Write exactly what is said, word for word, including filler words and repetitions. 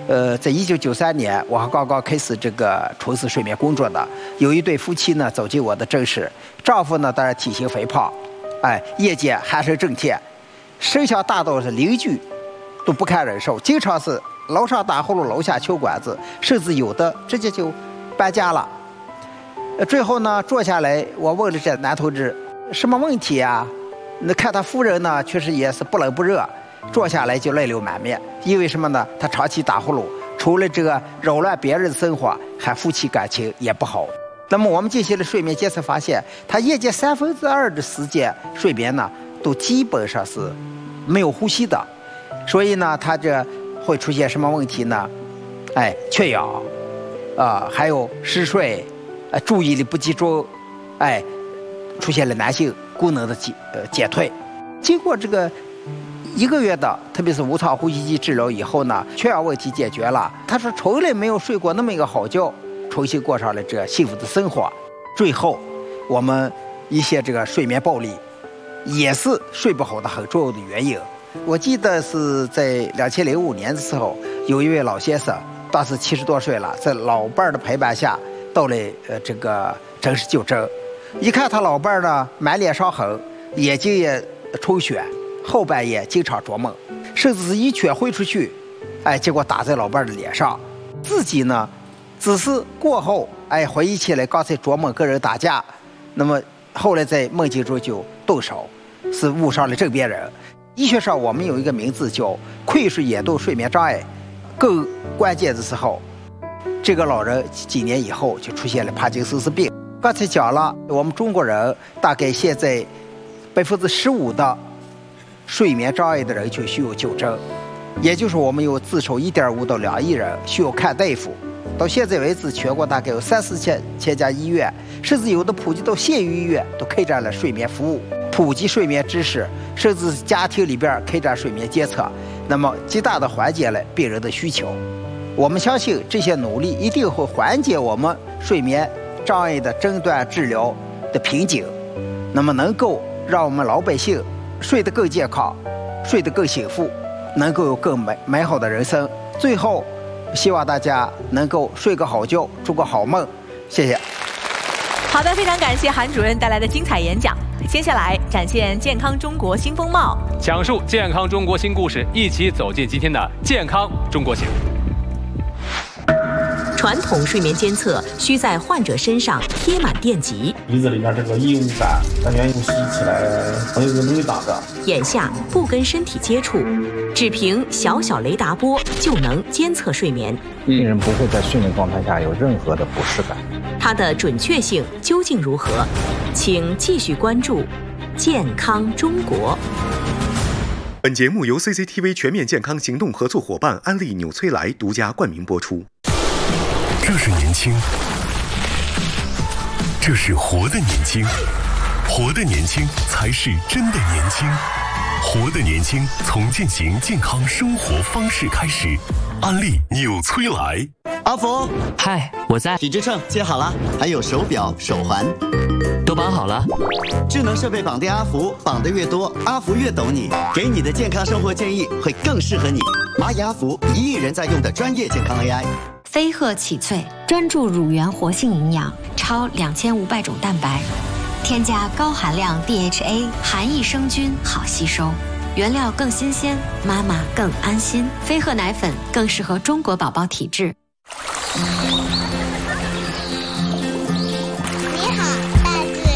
呃，在一九九三年，我还刚刚开始这个从事睡眠工作的，有一对夫妻呢走进我的诊室，丈夫呢当然体型肥胖，哎，夜间鼾声震天，声响大到是邻居都不堪忍受，经常是楼上打呼噜，楼下敲管子，甚至有的直接就搬家了。呃，最后呢，坐下来，我问了这男同志什么问题呀？那看他夫人呢，确实也是不冷不热。坐下来就泪流满面，因为什么呢？他长期打呼噜，除了这个扰乱别人的生活，还夫妻感情也不好。那么我们进行了睡眠监测，发现他夜间三分之二的时间睡眠呢，都基本上是没有呼吸的，所以呢，他这会出现什么问题呢？哎，缺氧，啊、呃，还有嗜睡，呃，注意力不集中，哎，出现了男性功能的减呃减退。经过这个一个月的，特别是无创呼吸机治疗以后呢，缺氧问题解决了。他说从来没有睡过那么一个好觉，重新过上了这幸福的生活。最后，我们一些这个睡眠暴力，也是睡不好的很重要的原因。我记得是在两千零五年的时候，有一位老先生，当时七十多岁了，在老伴儿的陪伴下，到了呃这个诊室就诊。一看他老伴儿呢，满脸伤痕，眼睛也充血。后半夜经常做梦，甚至是一拳挥出去，哎，结果打在老伴儿的脸上。自己呢，只是过后，哎，回忆起来刚才做梦跟人打架，那么后来在梦境中就动手，是误伤了枕边人。医学上我们有一个名字叫溃睡眼动睡眠障碍。更关键的时候，这个老人几年以后就出现了帕金森氏病。刚才讲了，我们中国人大概现在百分之十五的睡眠障碍的人群需要就诊，也就是我们有至少一点五到两亿人需要看大夫。到现在为止，全国大概有三四千千家医院，甚至有的普及到县医院都开展了睡眠服务，普及睡眠知识，甚至是家庭里边开展睡眠监测，那么极大的缓解了病人的需求。我们相信这些努力一定会缓解我们睡眠障碍的诊断治疗的瓶颈，那么能够让我们老百姓睡得更健康，睡得更幸福，能够有更美美好的人生。最后，希望大家能够睡个好觉，做个好梦。谢谢。 好的，非常感谢韩主任带来的精彩演讲。接下来展现健康中国新风貌， 讲述健康中国新故事，一起走进今天的健康中国行。 传统睡眠监测需在患者身上贴满电极， 鼻子里面这个异物感，感觉呼吸起来很有个东西挡着。 眼下不跟身体接触，只凭小小雷达波就能监测睡眠。 病人不会在睡眠状态下有任何的不适感。 它的准确性究竟如何？请继续关注健康中国。 本节目由 C C T V 全面健康行动合作伙伴安利纽崔莱独家冠名播出。 这是年轻，这是活的年轻，活的年轻才是真的年轻，活的年轻从践行健康生活方式开始。安利纽崔莱。 阿福， 嗨，我在。 体脂秤接好了，还有手表、手环， 都绑好了。 智能设备绑定阿福，绑得越多，阿福越懂你，给你的健康生活建议会更适合你。蚂蚁阿福，一亿人在用的专业健康 A I。 飞鹤启萃专注乳源活性营养，超两千五百种蛋白，添加高含量 D H A， 含益生菌，好吸收。原料更新鲜，妈妈更安心。飞鹤奶粉更适合中国宝宝体质。